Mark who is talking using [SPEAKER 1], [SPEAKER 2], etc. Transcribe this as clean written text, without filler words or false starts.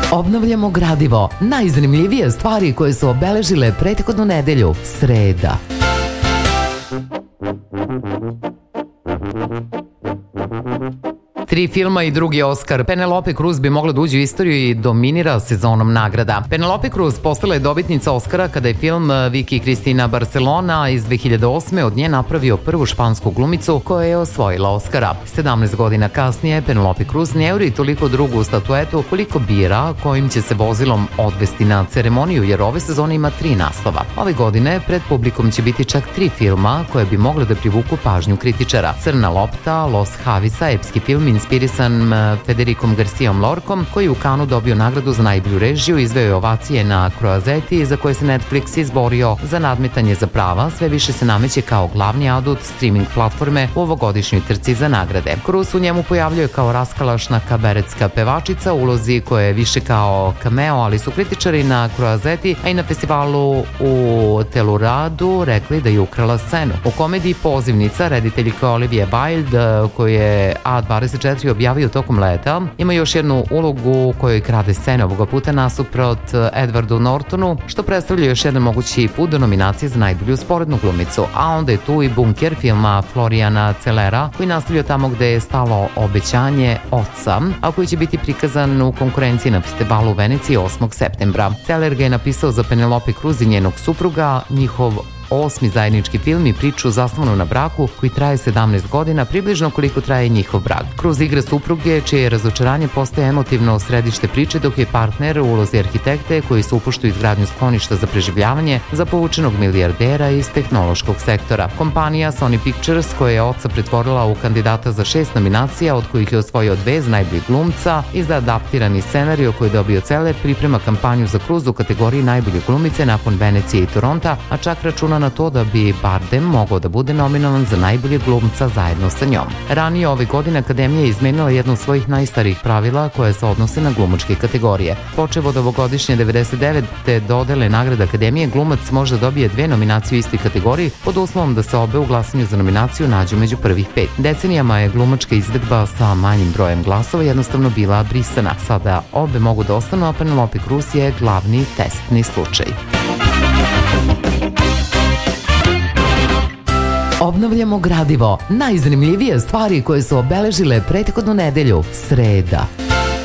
[SPEAKER 1] Obnavljamo gradivo. Najzanimljivije stvari koje su obeležile prethodnu nedelju. Sreda. Tri filma i drugi Oskar. Penelope Cruz bi mogla da uđe u istoriju i dominira sezonom nagrada. Penelope Cruz postala je dobitnica Oskara kada je film Vicky Cristina Barcelona iz 2008. od nje napravio prvu špansku glumicu koja je osvojila Oskara. 17 godina kasnije Penelope Cruz ne juri toliko drugu statuetu koliko bira kojim će se vozilom odvesti na ceremoniju, jer ove sezone ima 3 naslova. Ove godine pred publikom će biti čak 3 filma koje bi mogle da privuku pažnju kritičara. Crna lopta, Los Havisa, epski film inspirisan Federicom Garcijom Lorkom, koji je u Kanu dobio nagradu za najbolju režiju, izveo je ovacije na Croazeti, za koje se Netflix izborio za nadmetanje za prava, sve više se nameće kao glavni adut streaming platforme u ovogodišnjoj trci za nagrade. Cruz u njemu pojavljuje kao raskalašna kabaretska pevačica, ulozi koja je više kao cameo, ali su kritičari na Croazeti, a i na festivalu u Telluradu rekli da je ukrala scenu. U komediji Pozivnica rediteljka Olivia Wilde, koju je A24 objavio tokom leta, ima još jednu ulogu kojoj krade scene, ovoga puta nasuprot Edwardu Nortonu, što predstavlja još jedan mogući put do nominacije za najbolju sporednu glumicu. A onda je tu i Bunker filma Florijana Cellera, koji nastavlja tamo gde je stalo Obećanje oca, a koji će biti prikazan u konkurenciji na festivalu u Veneciji 8. septembra. Celler ga je napisao za Penelope Cruz i njenog supruga, njihov 8. zajednički film i priču zasnovanu na braku koji traje 17 godina, približno koliko traje njihov brak. Cruz igra supruge čije razočaranje postaje emotivno središte priče, dok je partner u ulozi arhitekte koji se upušta u izgradnju skloništa za preživljavanje za povučenog milijardera iz tehnološkog sektora. Kompanija Sony Pictures, koja je oca pretvorila u kandidata za 6 nominacija, od kojih je osvojio 2 za najboljeg glumca i za adaptirani scenario koji je dobio Celler, priprema kampanju za Cruz u kategoriji najbolje glumice nakon Venecije i Toronta, a čak računa na to da bi Bardem mogao da bude nominovan za najboljeg glumca zajedno sa njom. Ranije ove godine Akademija je izmenila jedno od svojih najstarijih pravila koje se odnose na glumačke kategorije. Počev od ovogodišnje 99. dodele nagrade Akademije, glumac može da dobije 2 nominacije u istoj kategoriji pod uslovom da se obe u glasanju za nominaciju nađu među prvih 5. Decenijama je glumačka izvedba sa manjim brojem glasova jednostavno bila brisana. Sada obe mogu da ostanu, a Penelope Cruz je glavni testni slučaj. Obnavljamo gradivo. Najzanimljivije stvari koje su obeležile prethodnu nedelju. Sreda.